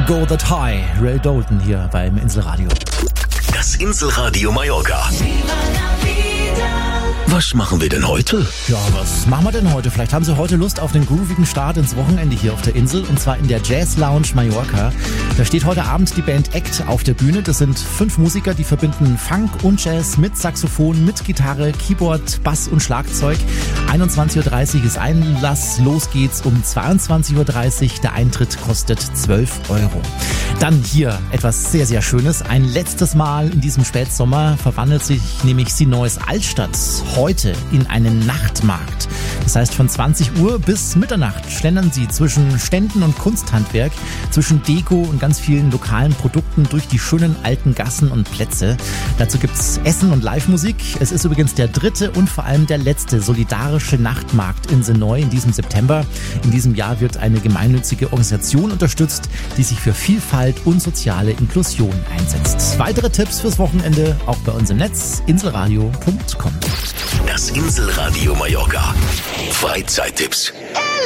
Go That High. Ray Dalton hier beim Inselradio. Das Inselradio Mallorca. Was machen wir denn heute? Ja, was machen wir denn heute? Vielleicht haben Sie heute Lust auf den groovigen Start ins Wochenende hier auf der Insel, und zwar in der Jazz Lounge Mallorca. Da steht heute Abend die Band ACT auf der Bühne. Das sind 5 Musiker, die verbinden Funk und Jazz mit Saxophon, mit Gitarre, Keyboard, Bass und Schlagzeug. 21.30 Uhr ist Einlass, los geht's um 22.30 Uhr. Der Eintritt kostet 12 €. Dann hier etwas sehr, sehr Schönes. Ein letztes Mal in diesem Spätsommer verwandelt sich nämlich Sinois Altstadt heute in einen Nachtmarkt. Das heißt, von 20 Uhr bis Mitternacht schlendern Sie zwischen Ständen und Kunsthandwerk, zwischen Deko und ganz vielen lokalen Produkten durch die schönen alten Gassen und Plätze. Dazu gibt's Essen und Live-Musik. Es ist übrigens der 3. und vor allem der letzte solidarische Nachtmarkt in Sinoy in diesem September. In diesem Jahr wird eine gemeinnützige Organisation unterstützt, die sich für Vielfalt und soziale Inklusion einsetzt. Weitere Tipps fürs Wochenende auch bei uns im Netz inselradio.com. Das Inselradio Mallorca. Freizeittipps.